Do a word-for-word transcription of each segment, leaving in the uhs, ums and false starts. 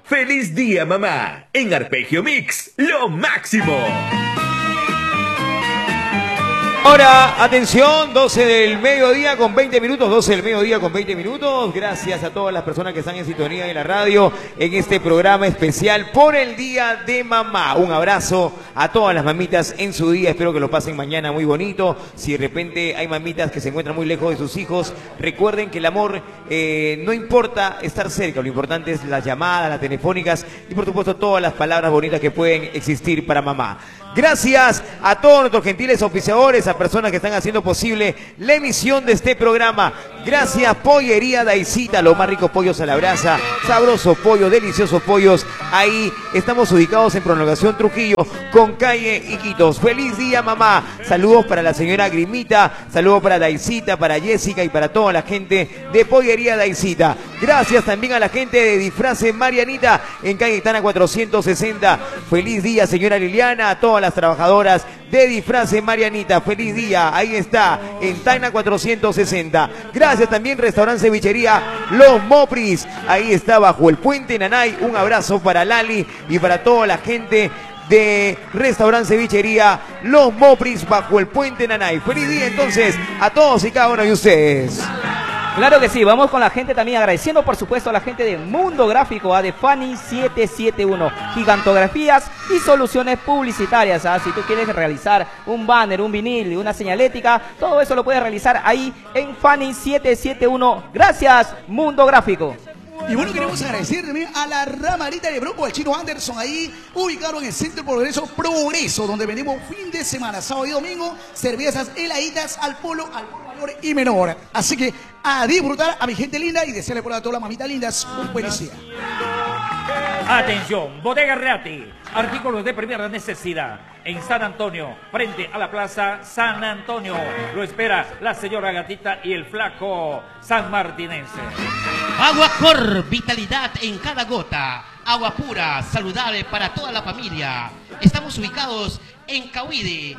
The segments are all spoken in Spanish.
¡Feliz día, mamá! En Arpegio Mix, lo máximo. Ahora, atención, doce del mediodía con veinte minutos, doce del mediodía con veinte minutos. Gracias a todas las personas que están en sintonía en la radio en este programa especial por el Día de Mamá. Un abrazo a todas las mamitas en su día. Espero que lo pasen mañana muy bonito. Si de repente hay mamitas que se encuentran muy lejos de sus hijos, recuerden que el amor eh, no importa estar cerca. Lo importante es las llamadas, las telefónicas y por supuesto todas las palabras bonitas que pueden existir para mamá. Gracias a todos nuestros gentiles auspiciadores, a personas que están haciendo posible la emisión de este programa. Gracias, Pollería Daisita, los más ricos pollos a la brasa, sabroso pollo, deliciosos pollos. Ahí estamos ubicados en Prolongación Trujillo, con calle Iquitos. ¡Feliz día, mamá! Saludos para la señora Grimita, saludos para Daisita, para Jessica y para toda la gente de Pollería Daisita. Gracias también a la gente de Disfraces Marianita, en calle Tana cuatrocientos sesenta. Feliz día, señora Liliana, a todas las trabajadoras de Disfraces Marianita. Feliz día, ahí está, en Tacna cuatrocientos sesenta. Gracias también Restaurante Cevichería Los Mopris, ahí está bajo el puente Nanay. Un abrazo para Lali y para toda la gente de Restaurante Cevichería Los Mopris bajo el puente Nanay. Feliz día entonces a todos y cada uno de ustedes. Claro que sí, vamos con la gente también agradeciendo por supuesto a la gente de Mundo Gráfico, a de Fanny siete siete uno, gigantografías y soluciones publicitarias. ¿Ah? Si tú quieres realizar un banner, un vinil, una señalética, todo eso lo puedes realizar ahí en Fanny siete siete uno. Gracias, Mundo Gráfico. Y bueno, queremos agradecer también a la ramarita de Bronco, al Chino Anderson, ahí ubicado en el Centro Progreso Progreso, donde venimos fin de semana, sábado y domingo, cervezas heladitas al polo, al polo mayor y menor. Así que a disfrutar a mi gente linda y desearle por a todas las mamitas lindas un buen día. Atención, Bodega Reati, artículos de primera necesidad en San Antonio, frente a la Plaza San Antonio. Lo espera la señora Gatita y el flaco San Martinense. Aguacor, vitalidad en cada gota. Agua pura, saludable para toda la familia. Estamos ubicados en Cahuide.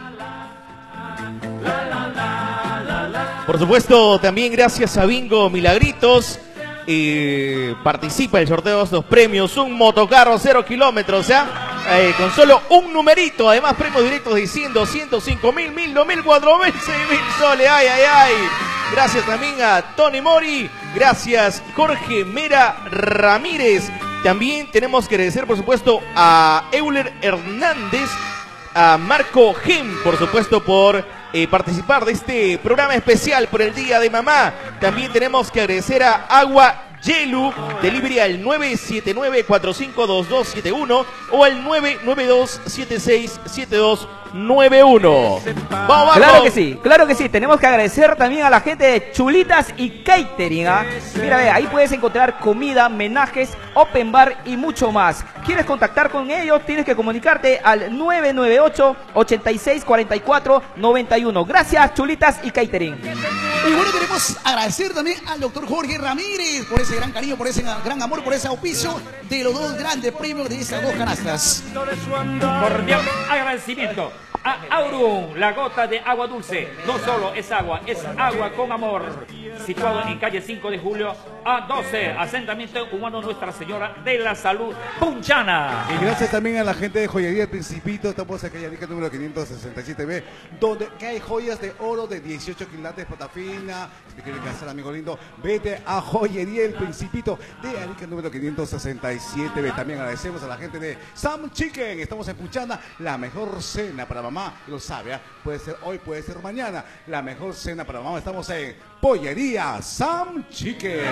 Por supuesto, también gracias a Bingo Milagritos. Eh, participa en el sorteo de estos premios, un motocarro cero kilómetros, ¿ya? Eh, con solo un numerito, además premios directos de cien, doscientos, cinco mil, mil, dos mil, cuatro mil, seis mil soles, ay, ay, ay. Gracias también a Tony Mori, gracias Jorge Mera Ramírez. También tenemos que agradecer, por supuesto, a Euler Hernández, a Marco Gem, por supuesto, por eh, participar de este programa especial por el Día de Mamá. También tenemos que agradecer a Agua Yelu, delivery al nueve siete nueve, cuatro cinco dos dos siete uno o al nueve nueve dos siete seis siete dos nueve uno. Vamos, vamos. Claro que sí, claro que sí. Tenemos que agradecer también a la gente de Chulitas y Catering. ¿Ah? Mira, ve, ahí puedes encontrar comida, menajes, open bar y mucho más. ¿Quieres contactar con ellos? Tienes que comunicarte al nueve nueve ocho, ochenta y seis, cuarenta y cuatro, noventa y uno. Gracias, Chulitas y Catering. Y bueno, queremos agradecer también al doctor Jorge Ramírez por ese gran cariño, por ese gran amor, por ese auspicio de los dos grandes premios de esas dos canastas. Cordial agradecimiento a Aurum, la gota de agua dulce. No solo es agua, es agua con amor. Situado en calle cinco de julio a doce, asentamiento humano Nuestra Señora de la Salud, Punchana. Y gracias también a la gente de Joyería El Principito. Estamos en calle Arica número quinientos sesenta y siete B, donde hay joyas de oro de dieciocho quilates, patafina. Si te quieres casar, amigo lindo, vete a Joyería El Principito de Arica número quinientos sesenta y siete B. También agradecemos a la gente de Sam Chicken. Estamos en Punchana, la mejor cena para mamá, lo sabe, ¿eh? Puede ser hoy, puede ser mañana, la mejor cena para mamá. Estamos en Pollería Sam Chicken.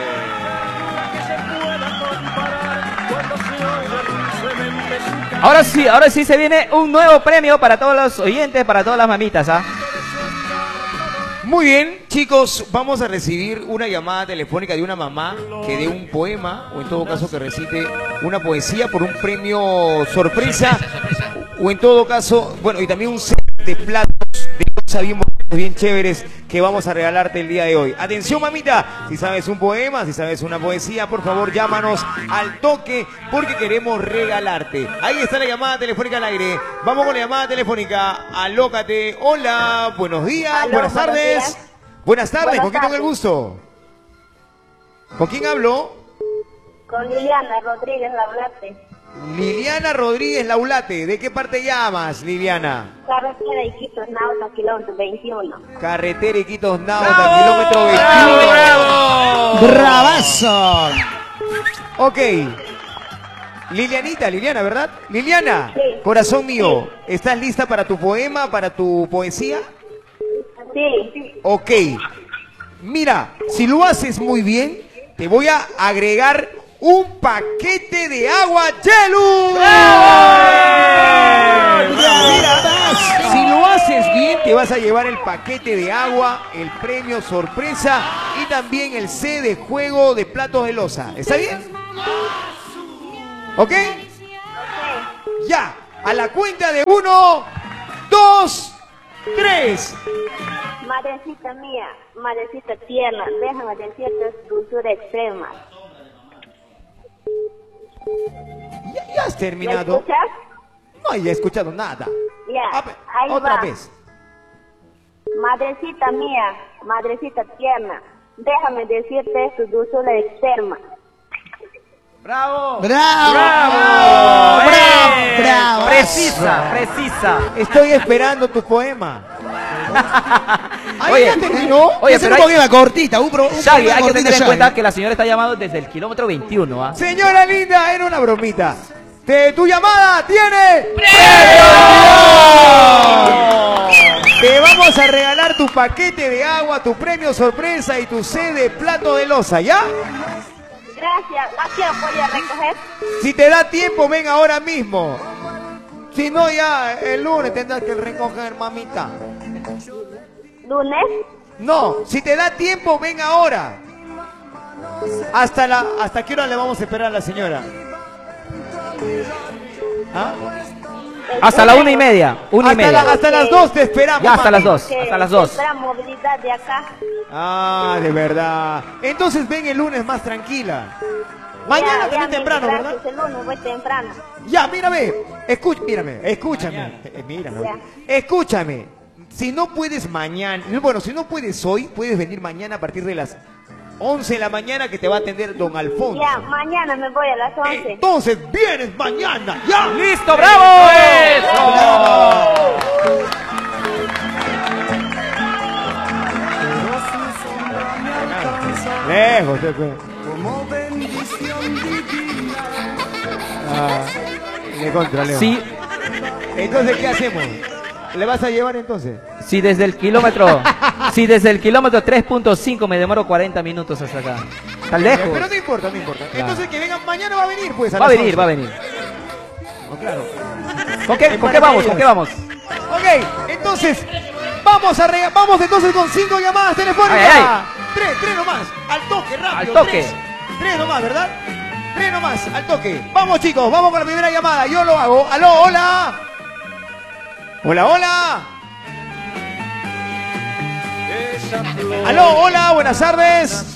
Ahora sí, ahora sí se viene un nuevo premio para todos los oyentes, para todas las mamitas, ¿ah? Muy bien, chicos, vamos a recibir una llamada telefónica de una mamá que dé un poema, o en todo caso que recite una poesía por un premio sorpresa, sorpresa, sorpresa. O en todo caso, bueno, y también un set de platos de cosas bien, bien chéveres que vamos a regalarte el día de hoy. Atención, mamita, si sabes un poema, si sabes una poesía, por favor llámanos al toque porque queremos regalarte. Ahí está la llamada telefónica al aire. Vamos con la llamada telefónica. Alócate. Hola, buenos días, Aló, buenas tardes. Buenos días. Buenas tardes, Buenas ¿con quién tengo el tardes. gusto? ¿Con quién hablo? Con Liliana Rodríguez Laulate. Liliana Rodríguez Laulate. ¿De qué parte llamas, Liliana? Carretera Iquitos Nauta, kilómetro veintiuno. Carretera Iquitos Nauta, kilómetro veintiuno. ¡Bravo! ¡Bravazo! Ok. Lilianita, Liliana, ¿verdad? Liliana, Sí. corazón mío, ¿estás lista para tu poema, para tu poesía? Sí. Ok. Mira, si lo haces muy bien, te voy a agregar un paquete de agua Yelu. Mira, si lo haces bien, te vas a llevar el paquete de agua, el premio sorpresa y también el C de juego de platos de loza. ¿Está bien? ¿Ok? Ya, a la cuenta de uno, dos, tres. Madrecita mía, madrecita tierna, déjame decirte dulzura extrema. ¿Ya, ya has ¿Me terminado? escuchas? No, ya he escuchado nada. Ya, A ver, ahí otra va. vez. Madrecita mía, madrecita tierna, déjame decirte tu dulzura extrema. ¡Bravo! ¡Bravo! ¡Bravo! ¡Bravo! ¡Eh! ¡Bravo! Precisa, precisa. Estoy esperando tu poema. Ahí Oye, ya terminó. oye, Esa pero es un hay- poema cortita. Un, pro, un Shaggy, poema hay que cortito, tener en Shaggy. cuenta que la señora está llamando desde el kilómetro veintiuno, ¿ah? Señora linda, era una bromita. De tu llamada tiene Te vamos a regalar tu paquete de agua, tu premio sorpresa y tu C de plato de loza, ¿ya? Gracias, ¿a qué voy a recoger? Si te da tiempo, ven ahora mismo. Si no, ya el lunes tendrás que recoger, mamita. ¿Lunes? No, si te da tiempo, ven ahora. Hasta la, ¿Hasta qué hora le vamos a esperar a la señora? ¿Ah? Hasta la una y media. Una y Hasta, media. la- hasta las dos te esperamos. Ya hasta mami. las dos. Que Hasta las dos. tendrá movilidad de acá. Ah, de verdad. Entonces ven el lunes más tranquila. Mañana Ya, también ya, temprano, mil ¿verdad? gracias, el lunes voy temprano. Ya, mírame. Escuch, mírame, escúchame. Eh, mírame. Ya. Escúchame. Si no puedes mañana, bueno, si no puedes hoy, puedes venir mañana a partir de las once de la mañana que te va a atender don Alfonso. Ya, mañana me voy a las once. Entonces vienes mañana, ya. ¡Listo, bravo! Lejos, te fue. Ah, de contra, lejos. Sí, Entonces, ¿qué hacemos? ¿Le vas a llevar entonces? sí, desde el kilómetro, sí, desde el kilómetro tres punto cinco me demoro cuarenta minutos hasta acá. Está lejos. Pero no importa, no importa. Entonces que vengan mañana va a venir, pues. Va a las venir, once. va a venir. Oh, claro. ¿Con qué, con qué vamos? ¿Con qué vamos? Ok, entonces, vamos a rega- vamos entonces con cinco llamadas telefónicas. Ay, ay, Tres, tres nomás. Al toque, rápido. Al toque. Tres, tres nomás, ¿verdad? Tres nomás, al toque. Vamos, chicos, vamos con la primera llamada. Yo lo hago. Aló, hola. Hola, hola. Aló, hola, buenas tardes.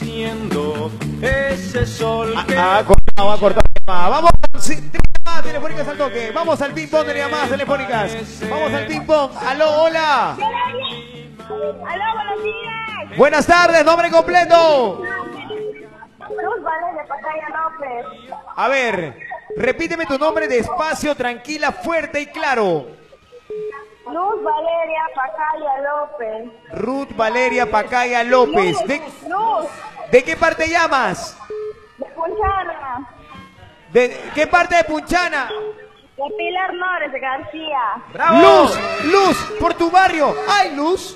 Ah, ha cortado, ha cortado la llamada. Vamos con ci- tres llamadas telefónicas al toque. Vamos al ping pong de llamadas telefónicas. Vamos al ping pong. Aló, hola. Aló, buenos días. Buenas tardes, nombre completo. Luz Valeria Pacaya López. A ver, repíteme tu nombre despacio, tranquila, fuerte y claro. Luz Valeria Pacaya López. Ruth Valeria Pacaya López. ¿De, Luz, de qué parte llamas? de Punchana. ¿De qué parte de Punchana? De Pilar Nores de García. ¡Bravo! Luz, Luz, por tu barrio. ¡Ay, Luz!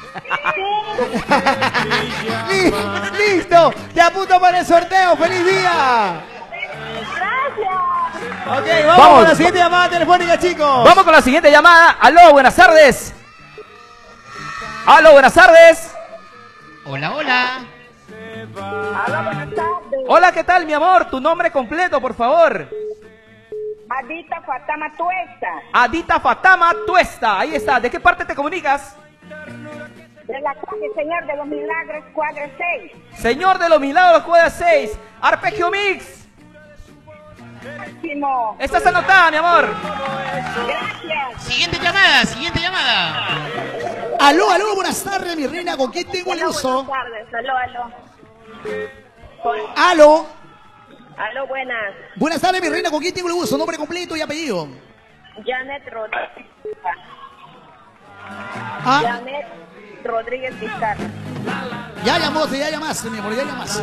Li- ¡Listo! ¡Te apunto para el sorteo! ¡Feliz día! Gracias. Ok, vamos, Vamos. con la siguiente llamada telefónica, chicos. Vamos con la siguiente llamada. Aló, buenas tardes. Aló, buenas tardes. Hola, hola. Aló, buenas tardes. Hola, ¿qué tal, mi amor? Tu nombre completo, por favor. Adita Fatama Tuesta. Adita Fatama Tuesta. Ahí está. ¿De qué parte te comunicas? De la calle Señor de los Milagros, cuadra seis. Señor de los Milagros, cuadra seis. Arpegio Mix. Máximo. Estás anotada, mi amor. Gracias. Siguiente llamada, siguiente llamada. Aló, aló, buenas tardes, mi reina. ¿Con quién tengo el Aló, gusto? buenas tardes. Aló, aló. Aló. Aló, buenas. Buenas tardes, mi reina. ¿Con quién tengo el gusto? Nombre completo y apellido. Janet Rodríguez. Ah, Janet Rodríguez Vizcarra. ya llamaste, ya llamaste, mi amor, ya llamaste.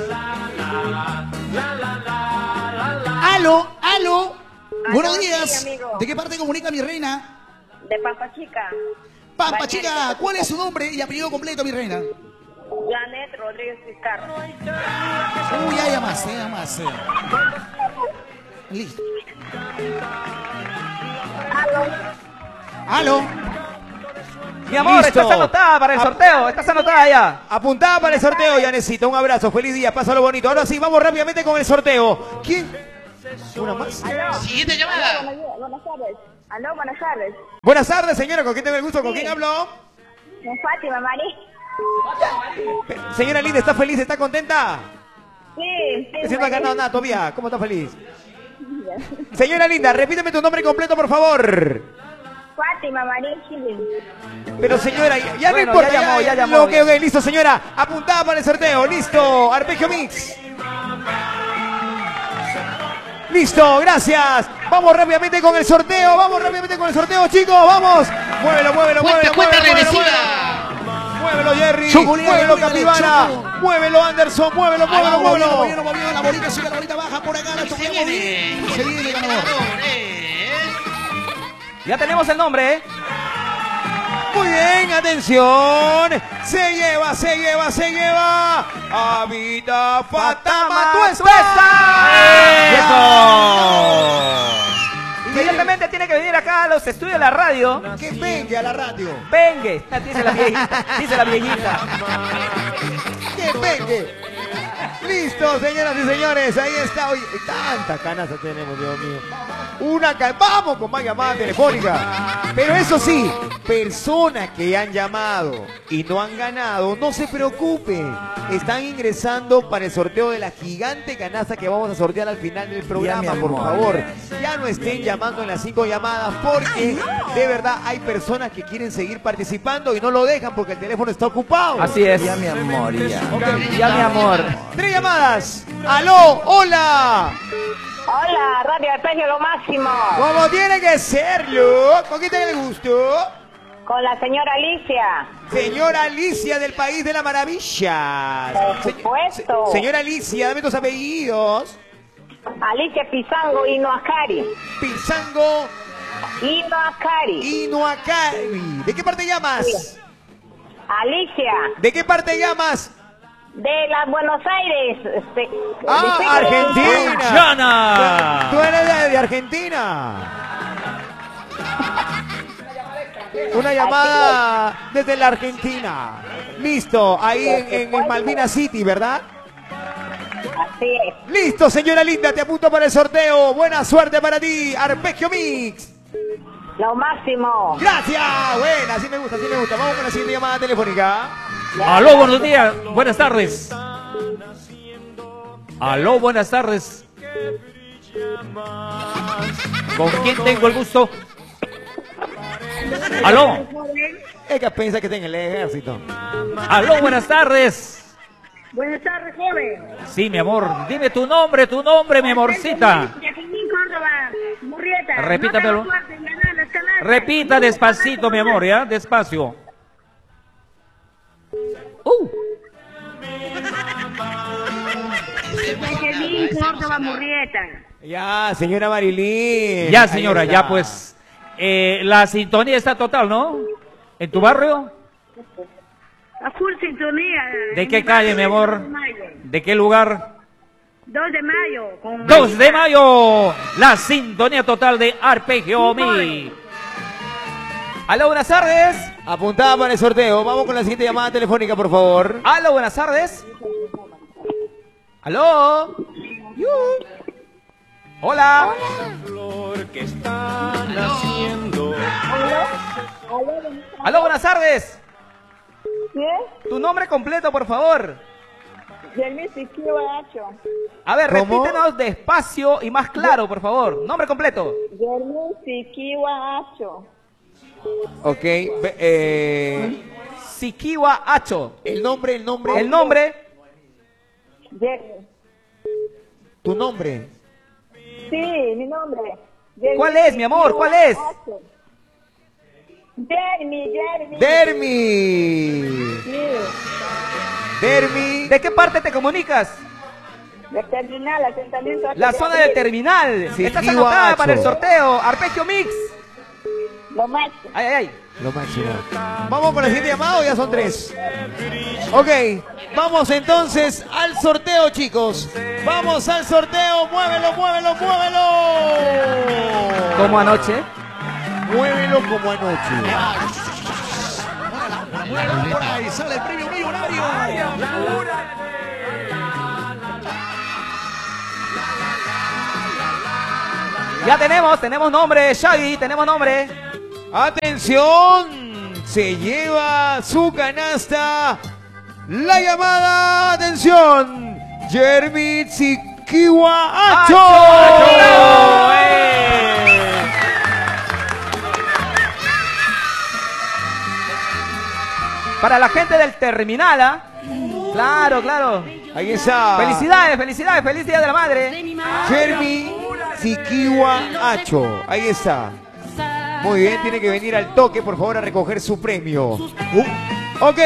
Aló, aló. Buenos sí, días. amigo. ¿De qué parte comunica mi reina? De Pampa Chica. Pampa Bañera, Chica, Pampa ¿cuál Chica. es su nombre y apellido completo, mi reina? Janet Rodríguez Vizcarra. Uy, ya llamaste, ya llamaste. Listo. Aló. Aló. Mi amor, Listo. estás anotada para el sorteo. Estás anotada ya. Apuntada para el sorteo, Yanecita. Un abrazo, feliz día, pásalo bonito. Ahora sí, vamos rápidamente con el sorteo. ¿Quién? ¿Una más? Aló. Siguiente llamada. Aló, buenas, buenas tardes. Aló, buenas tardes. Buenas tardes, señora. ¿Con quién tengo el gusto? ¿Con Sí. quién hablo? Con Fátima, Mari. Señora Linda, ¿está feliz? ¿Está contenta? Sí, sí. Si no ha ganado nada todavía. ¿Cómo está feliz? Señora Linda, repíteme tu nombre completo, por favor. Fátima, María Chile. Pero señora, ya, ya Bueno, no importa. ya llamó, ya llamó, Lo que, ya. ok, listo, señora. Apuntada para el sorteo. Listo. Arpegio Mix. Listo, gracias. Vamos rápidamente con el sorteo. Vamos rápidamente con el sorteo, chicos. Vamos. Muévelo, muévelo, Cuenta, muévelo. cuenta muévelo, regresiva. muévelo. Muévelo, Jerry. Chocolate, Muévelo, chocolate, Capibara. choco. Muévelo, Anderson. Muévelo, muévelo, Vamos, moviendo, muévelo. moviendo, moviendo, la bolita sube, la bolita baja por acá, la Se chocolate viene. moviendo. Se viene, ganador. Ganador es... Ya tenemos el nombre, ¿eh? Muy bien, atención. Se lleva, se lleva, se lleva. Habita Fatama, tú estás. ¡Eso! Inmediatamente tiene que venir acá a los estudios de la radio. Que venga a la radio. Vengue, dice la viejita. Dice la viejita. Que venga. Listo, señoras y señores, ahí está. Oye, tanta canasta tenemos, Dios mío. Una ca- Vamos con más llamada telefónica. Pero eso sí, personas que han llamado y no han ganado, no se preocupen. Están ingresando para el sorteo de la gigante canasta que vamos a sortear al final del programa, por favor. Ya no estén llamando en las cinco llamadas porque de verdad hay personas que quieren seguir participando y no lo dejan porque el teléfono está ocupado. Así es. Ya, mi amor, ya. Ya, mi amor. Tres llamadas. Aló, hola. Hola, Radio Arpegio, lo máximo. Como tiene que serlo. ¿Con quién te gusto? Con la señora Alicia. Señora Alicia del País de la Maravilla. Por Se- supuesto. se- señora Alicia, dame tus apellidos. Alicia Pizango Inoacari. Pizango Inoacari. Inoacari. ¿De qué parte llamas? Alicia, ¿De qué parte llamas? de la Buenos Aires. Este, Ah, distrito de- Argentina. ¡Chana! Tú eres de, de Argentina. Una llamada desde la Argentina. Listo, ahí en, en, en Malvina City, ¿verdad? Así es. Listo, señora linda, te apunto para el sorteo. Buena suerte para ti, Arpegio Mix. Lo máximo. Gracias. Buena, así me gusta, así me gusta. Vamos con la siguiente llamada telefónica. Aló, buenos días, buenas tardes. Aló, buenas tardes. ¿Con quién tengo el gusto? Aló, Es que piensa que está en el ejército. aló, buenas tardes. Buenas tardes, joven. Sí, mi amor, dime tu nombre, tu nombre, mi amorcita. Jacqueline Córdoba, Murrieta. Repítamelo. No te lo sueltes, ganar las canastas. Repita despacito, mi amor, ¿ya? Despacio. Uh, Jacqueline Córdoba, Murrieta. Ya, señora Marilyn. ya, Ahí señora, está. ya pues. Eh, la sintonía está total, ¿no? ¿En tu barrio? A full sintonía. ¿De qué calle, mi amor? ¿De qué lugar? dos de mayo. Con dos de mayo, la sintonía total de Arpegio Mi. Aló, buenas tardes. Apuntada para el sorteo. Vamos con la siguiente llamada telefónica, por favor. Aló, buenas tardes. Aló. Yu. Hola. Aló, buenas tardes. ¿Qué? Tu nombre completo, por favor. Yermis Iquihuacho. A ver, ¿Cómo? repítenos despacio y más claro, por favor. Nombre completo. Yermis Iquihuacho. Ok. ve- eh, Sikiwa Acho. el nombre, el nombre. El nombre. Yermis. ¿Tu nombre? Sí, mi nombre. ¿Cuál es, mi amor? ¿Cuál es? Dermi, Dermi. Dermi. Sí, Dermi. ¿De qué parte te comunicas? del terminal, asentamiento. La zona del terminal. Sí, Estás Kiwa anotada Acho. para el sorteo. Arpegio Mix. Lo máximo. Ay, ay, ay. Lo máximo. Vamos con la siguiente llamada o ya son tres. Ok, vamos entonces al sorteo, chicos. Vamos al sorteo. Muévelo, muévelo, muévelo. Como anoche. Muévelo como anoche. Por ahí sale el premio millonario. Ya tenemos, tenemos nombre, Shaggy, tenemos nombre. Atención, se lleva su canasta. La llamada, atención, Jeremy Tsikiwa Acho. ¡Acho! ¡Eh! Para la gente del terminal, ¿ah? Claro, claro. Ahí está. Felicidades, felicidades, feliz Día de la Madre. Jeremy Tsikiwa Acho. Ahí está. Muy bien, tiene que venir al toque, por favor, a recoger su premio. Uh, ok.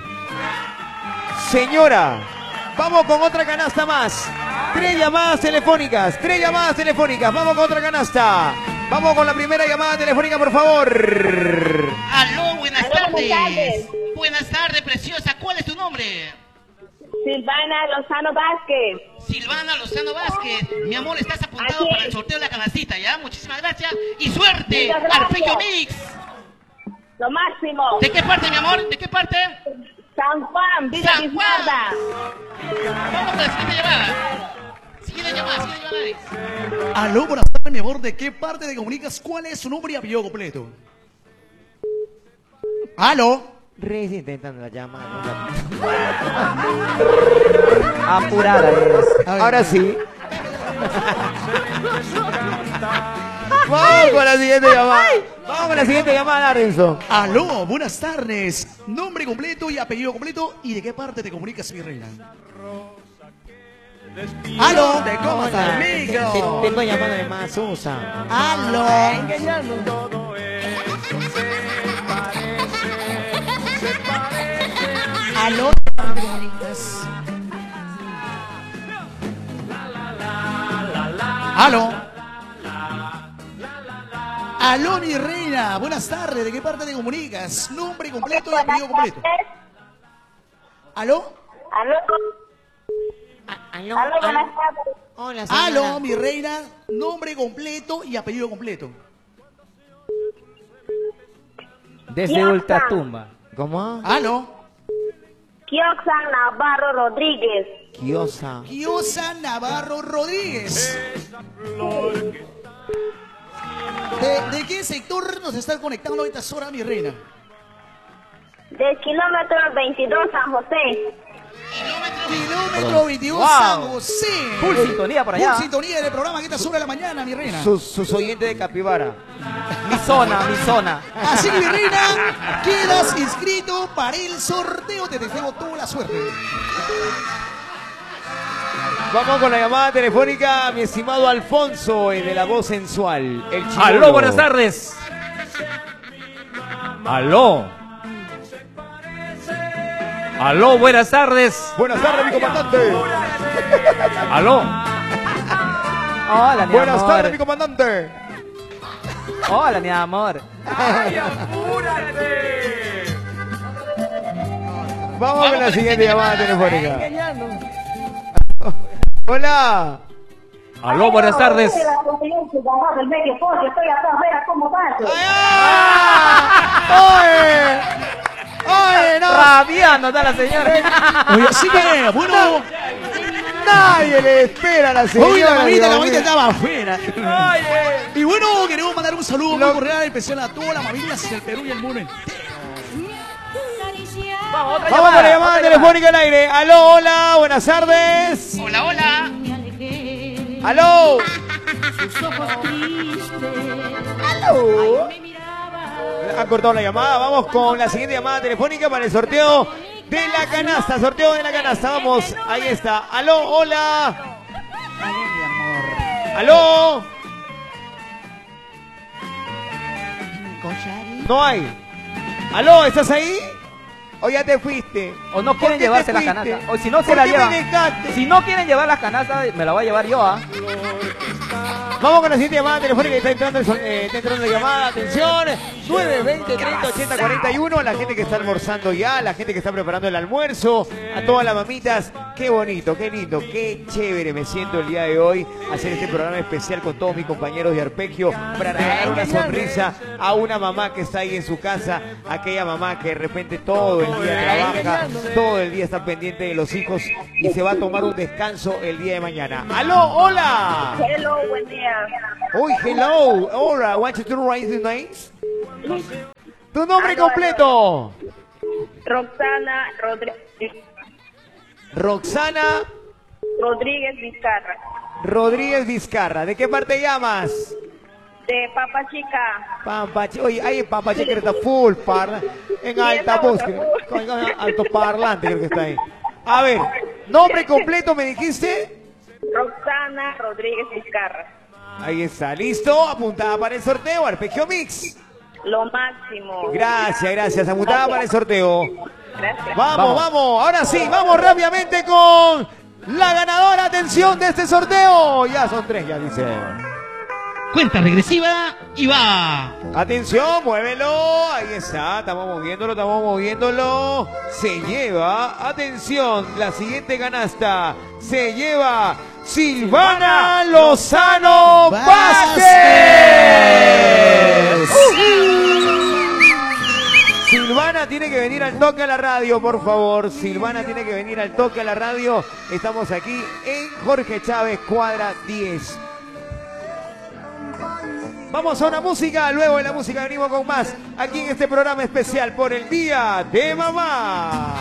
Señora, vamos con otra canasta más. Tres llamadas telefónicas, tres llamadas telefónicas. Vamos con otra canasta. Vamos con la primera llamada telefónica, por favor. Aló, buenas Aló, tardes. buenas tardes. Buenas tardes, preciosa. ¿Cuál es tu nombre? Silvana Lozano Vázquez. Silvana Lozano Vázquez. Mi amor, estás apuntado Así para es. el sorteo de la canastita, ¿ya? Muchísimas gracias. Y suerte. Muchas gracias. Arpegio Mix. Lo máximo. ¿De qué parte, mi amor? ¿De qué parte? San Juan, Villa San Juan. Guisarda. Vamos con la siguiente llamada. Siguiente llamada, siguiente llamada. Aló, buenas tardes, mi amor. ¿De qué parte te comunicas? ¿Cuál es su nombre y apellido completo? Aló. Reyes intentando la llamada. Apurada es. A ver, Ahora sí. Vamos con la siguiente llamada. Vamos con la siguiente llamada, Renzo. Aló, buenas tardes. Nombre completo y apellido completo. ¿Y de qué parte te comunicas, mi reina? Aló, ¿de cómo estás, amigo? Tengo llamada de más, Susa. Aló. Aló. Aló. Aló, mi reina. Buenas tardes. ¿De qué parte te comunicas? Nombre completo y apellido completo. ¿Aló? Aló. Aló, Aló, buenas tardes. Hola, Aló, mi reina. Nombre completo y apellido completo. Desde Ya está. Ultratumba. ¿Cómo? Aló. Kioxan Navarro Rodríguez. Kiosa. Kiosa Navarro Rodríguez. ¿De, de qué sector nos está conectando a esta hora, mi reina? Del kilómetro veintidós San José. Kilómetro veintidós Wow. San José. Full sintonía por allá. Full sintonía del programa que esta hora de la mañana, mi reina. Sus, sus oyentes de Capibara. Mi zona, mi zona. Así que, mi reina, quedas inscrito para el sorteo. Te deseo toda la suerte. Vamos con la llamada telefónica, mi estimado Alfonso, el de la voz sensual. El chibolo. Aló, buenas tardes. Aló. Aló, buenas tardes. Buenas tardes, mi comandante. Aló. Hola, mi Buenas amor. tardes, mi comandante. Hola, mi amor. Vamos con la siguiente llamada telefónica. Hola. Aló, buenas tardes. Estoy acá afuera, ¿cómo vas? ¡Oye! ¡Oye, no! Rabiando está la señora. Oye, así que, bueno. Nadie le espera a la señora. Uy, la mamita, Dios la mamita mío. estaba afuera. Oye. Y bueno, queremos mandar un saludo Lo- muy cordial especial a todas las familias del Perú y el mundo entero. Vamos, otra Vamos con la llamada otra telefónica al aire. Aló, hola, buenas tardes. Hola, hola. Aló. Aló. Han cortado la llamada. Vamos con la siguiente llamada telefónica para el sorteo de la canasta. Sorteo de la canasta. Vamos, ahí está. Aló, hola. Vale, mi amor. ¡Aló! Cochari. No hay. ¡Aló! ¿Estás ahí? ¿O ya te fuiste? O no ¿Por quieren qué llevarse te la fuiste? canasta. O si no se ¿Por la qué llevan. me dejaste? Si no quieren llevar las canastas, me la voy a llevar yo, ¿ah? Vamos con la siguiente llamada telefónica que está entrando, el sol- eh, está entrando la llamada. Atención, nueve veinte, treinta, ochenta, cuarenta y uno. La gente que está almorzando ya, la gente que está preparando el almuerzo, a todas las mamitas. Qué bonito, qué lindo, qué chévere me siento el día de hoy hacer este programa especial con todos mis compañeros de Arpegio para regalar una sonrisa a una mamá que está ahí en su casa, aquella mamá que de repente todo el día trabaja, todo el día está pendiente de los hijos y se va a tomar un descanso el día de mañana. ¡Aló, hola! Hello, buen día. Uy, hello, hola, want you to write the names? ¿Tu nombre Aló, completo? Roxana Rodríguez, Roxana Rodríguez Vizcarra, Rodríguez Vizcarra. ¿De qué parte llamas? de Papa Chica. Pampachi, oye, ahí en Pampachi creo que está full parla, en Sí, altavoz, estamos a creo- full. con alto parlante creo que está ahí. A ver, nombre completo me dijiste. Roxana Rodríguez Vizcarra. Ahí está, listo, apuntada para el sorteo, Arpegio Mix. Lo máximo. Gracias, gracias, apuntada para el sorteo. Gracias. Vamos, Vamos. vamos, ahora sí, vamos rápidamente con la ganadora, atención, de este sorteo. Ya son tres, ya dice. Cuenta regresiva y va. Atención, muévelo, ahí está, estamos moviéndolo, estamos moviéndolo. Se lleva, atención, la siguiente canasta, se lleva Silvana Lozano Vázquez. Silvana tiene que venir al toque a la radio, por favor. Silvana tiene que venir al toque a la radio. Estamos aquí en Jorge Chávez, cuadra diez. Vamos a una música, luego de la música venimos con más aquí en este programa especial por el Día de Mamá.